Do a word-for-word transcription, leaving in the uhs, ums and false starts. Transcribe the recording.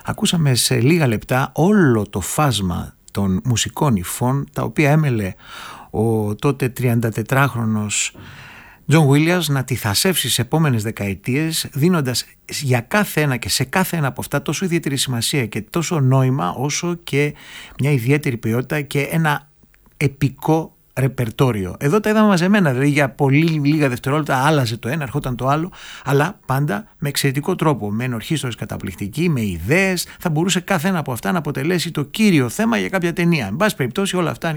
Ακούσαμε σε λίγα λεπτά όλο το φάσμα των μουσικών υφών τα οποία έμελε ο τότε τριαντατετράχρονος Τζον Βίλιαμς να τιθασεύσει σε επόμενες δεκαετίες, δίνοντας για κάθε ένα και σε κάθε ένα από αυτά τόσο ιδιαίτερη σημασία και τόσο νόημα όσο και μια ιδιαίτερη ποιότητα και ένα επικό ρεπερτόριο. Εδώ τα είδαμε μαζεμένα, δηλαδή για πολύ λίγα δευτερόλεπτα άλλαζε το ένα, ερχόταν το άλλο, αλλά πάντα με εξαιρετικό τρόπο, με ενορχήστρωση καταπληκτική, με ιδέες. Θα μπορούσε κάθε ένα από αυτά να αποτελέσει το κύριο θέμα για κάποια ταινία. Εν πάση περιπτώσει, όλα αυτά